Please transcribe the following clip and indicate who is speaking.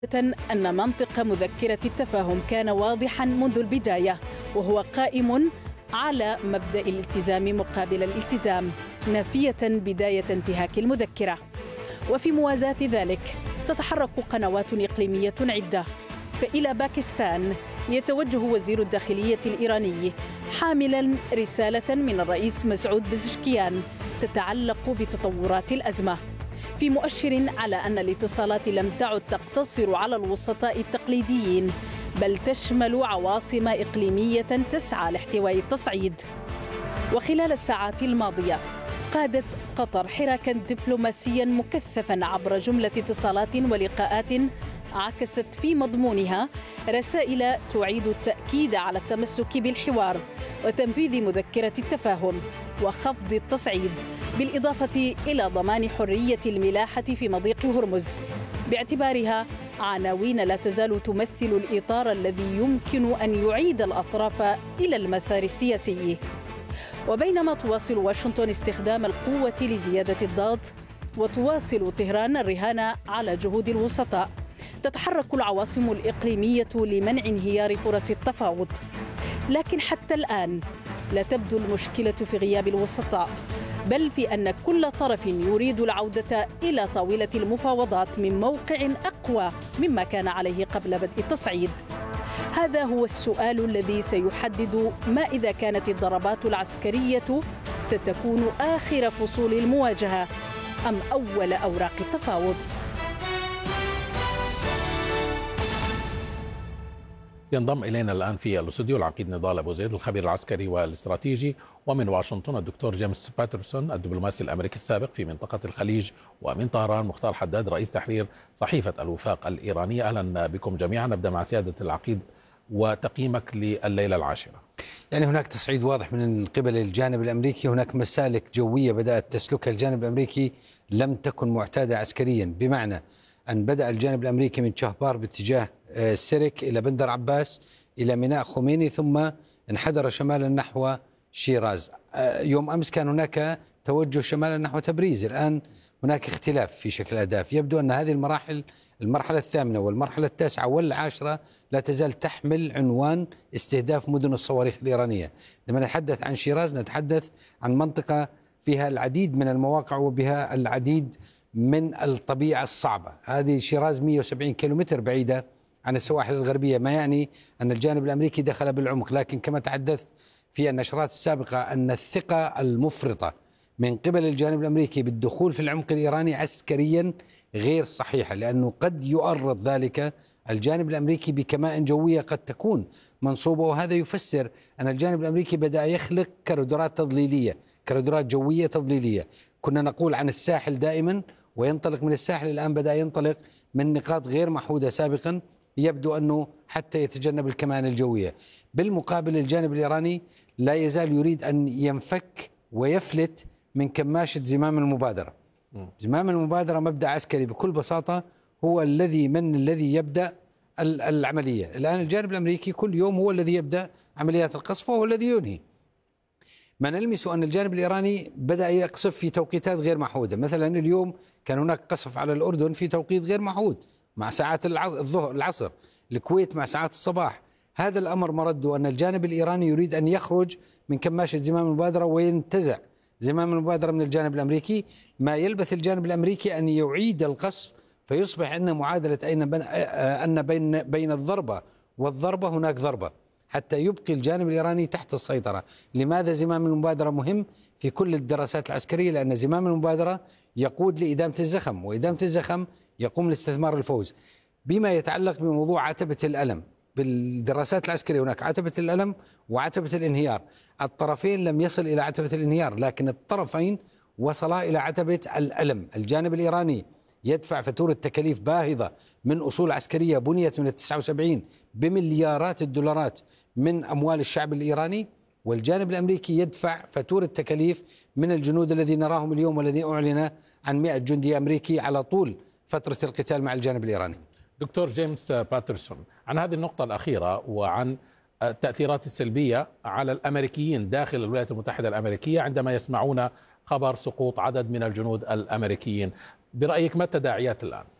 Speaker 1: أن منطق مذكرة التفاهم كان واضحا منذ البداية، وهو قائم على مبدأ الالتزام مقابل الالتزام، نافية بداية انتهاك المذكرة. وفي موازاة ذلك تتحرك قنوات إقليمية عدة، فإلى باكستان يتوجه وزير الداخلية الإيراني حاملا رسالة من الرئيس مسعود بزشكيان تتعلق بتطورات الأزمة، في مؤشر على أن الاتصالات لم تعد تقتصر على الوسطاء التقليديين، بل تشمل عواصم إقليمية تسعى لاحتواء التصعيد. وخلال الساعات الماضية قادت قطر حراكا دبلوماسيا مكثفا عبر جملة اتصالات ولقاءات عكست في مضمونها رسائل تعيد التأكيد على التمسك بالحوار وتنفيذ مذكرة التفاهم وخفض التصعيد، بالإضافة إلى ضمان حرية الملاحة في مضيق هرمز، باعتبارها عناوين لا تزال تمثل الإطار الذي يمكن أن يعيد الأطراف إلى المسار السياسي. وبينما تواصل واشنطن استخدام القوة لزيادة الضغط وتواصل طهران الرهان على جهود الوسطاء، تتحرك العواصم الإقليمية لمنع انهيار فرص التفاوض. لكن حتى الآن لا تبدو المشكلة في غياب الوسطاء، بل في أن كل طرف يريد العودة إلى طاولة المفاوضات من موقع أقوى مما كان عليه قبل بدء التصعيد. هذا هو السؤال الذي سيحدد ما إذا كانت الضربات العسكرية ستكون آخر فصول المواجهة أم أول أوراق التفاوض.
Speaker 2: ينضم إلينا الآن في الاستوديو العقيد نضال أبو زيد الخبير العسكري والاستراتيجي، ومن واشنطن الدكتور جيمس باترسون الدبلوماسي الأمريكي السابق في منطقة الخليج، ومن طهران مختار حداد رئيس تحرير صحيفة الوفاق الإيرانية. أهلا بكم جميعا. نبدأ مع سيادة العقيد وتقييمك لليلة العاشرة.
Speaker 3: يعني هناك تصعيد واضح من قبل الجانب الأمريكي، هناك مسالك جوية بدأت تسلكها الجانب الأمريكي لم تكن معتادة عسكريا، بمعنى أن بدأ الجانب الأمريكي من شهبار باتجاه سرك إلى بندر عباس إلى ميناء خميني، ثم انحدر شمالا نحو شيراز. يوم أمس كان هناك توجه شمالا نحو تبريز، الآن هناك اختلاف في شكل الأهداف. يبدو أن هذه المرحلة الثامنة والمرحلة التاسعة والعاشرة لا تزال تحمل عنوان استهداف مدن الصواريخ الإيرانية. عندما نتحدث عن شيراز نتحدث عن منطقة فيها العديد من المواقع وبها العديد من الطبيعة الصعبة. هذه شيراز 170 كيلومتر بعيدة عن السواحل الغربية، ما يعني أن الجانب الأمريكي دخل بالعمق. لكن كما تحدثت في النشرات السابقة أن الثقة المفرطة من قبل الجانب الأمريكي بالدخول في العمق الإيراني عسكريا غير صحيحة، لأنه قد يؤرض ذلك الجانب الأمريكي بكمائن جوية قد تكون منصوبة، وهذا يفسر أن الجانب الأمريكي بدأ يخلق كرادرات تضليلية، كرادرات جوية تضليلية. كنا نقول عن الساحل دائما وينطلق من الساحل، الآن بدأ ينطلق من نقاط غير محودة سابقا، يبدو أنه حتى يتجنب الكمائن الجوية. بالمقابل الجانب الإيراني لا يزال يريد أن ينفك ويفلت من كماشة زمام المبادرة. زمام المبادرة مبدأ عسكري بكل بساطة، هو الذي يبدأ العملية. الآن الجانب الأمريكي كل يوم هو الذي يبدأ عمليات القصف وهو الذي ينهي. ما نلمس أن الجانب الإيراني بدأ يقصف في توقيتات غير محودة. مثلا اليوم كان هناك قصف على الأردن في توقيت غير محود مع ساعات العصر، الكويت مع ساعات الصباح. هذا الأمر مرده أن الجانب الإيراني يريد أن يخرج من كماشة زمام المبادرة وينتزع زمام المبادرة من الجانب الأمريكي، ما يلبث الجانب الأمريكي أن يعيد القصف، فيصبح أن معادلة أن بين الضربة والضربة هناك ضربة حتى يبقي الجانب الإيراني تحت السيطرة. لماذا زمام المبادرة مهم في كل الدراسات العسكرية؟ لأن زمام المبادرة يقود لإدامة الزخم، وإدامة الزخم يقوم لاستثمار الفوز. بما يتعلق بموضوع عتبة الألم، بالدراسات العسكرية هناك عتبة الألم وعتبة الانهيار. الطرفين لم يصل إلى عتبة الانهيار، لكن الطرفين وصلا إلى عتبة الألم. الجانب الإيراني يدفع فاتورة تكاليف باهظة من أصول عسكرية بنيت من 79 بمليارات الدولارات من أموال الشعب الإيراني، والجانب الأمريكي يدفع فاتورة تكاليف من الجنود الذي نراهم اليوم، والذي أعلن عن 100 جندي أمريكي على طول فترة القتال مع الجانب الإيراني.
Speaker 2: دكتور جيمس باترسون، عن هذه النقطة الأخيرة وعن التأثيرات السلبية على الأمريكيين داخل الولايات المتحدة الأمريكية عندما يسمعون خبر سقوط عدد من الجنود الأمريكيين، برأيك ما التداعيات الآن؟